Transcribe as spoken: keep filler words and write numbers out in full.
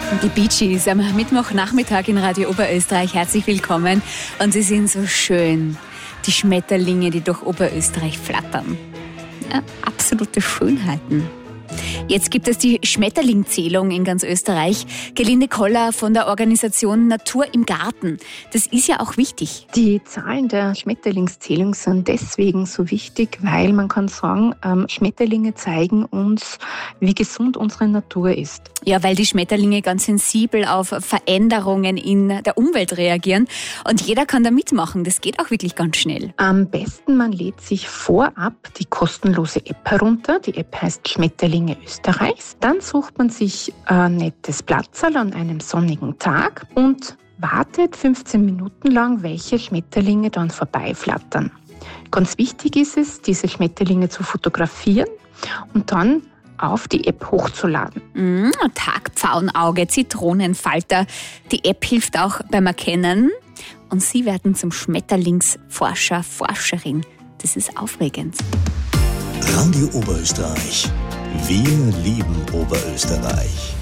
Die Bee Gees am Mittwochnachmittag in Radio Oberösterreich. Herzlich willkommen. Und sie sind so schön, die Schmetterlinge, die durch Oberösterreich flattern. Ja, absolute Schönheiten. Jetzt gibt es die Schmetterlingzählung in ganz Österreich. Gelinde Koller von der Organisation Natur im Garten. Das ist ja auch wichtig. Die Zahlen der Schmetterlingszählung sind deswegen so wichtig, weil man kann sagen, Schmetterlinge zeigen uns, wie gesund unsere Natur ist. Ja, weil die Schmetterlinge ganz sensibel auf Veränderungen in der Umwelt reagieren. Und jeder kann da mitmachen. Das geht auch wirklich ganz schnell. Am besten, man lädt sich vorab die kostenlose App herunter. Die App heißt Schmetterlinge Österreichs. Dann sucht man sich ein nettes Platzerl an einem sonnigen Tag und wartet fünfzehn Minuten lang, welche Schmetterlinge dann vorbeiflattern. Ganz wichtig ist es, diese Schmetterlinge zu fotografieren und dann auf die App hochzuladen. Mm, Tag, Pfauenauge, Zitronenfalter. Die App hilft auch beim Erkennen. Und Sie werden zum Schmetterlingsforscher, Forscherin. Das ist aufregend. Radio Oberösterreich. Wir lieben Oberösterreich.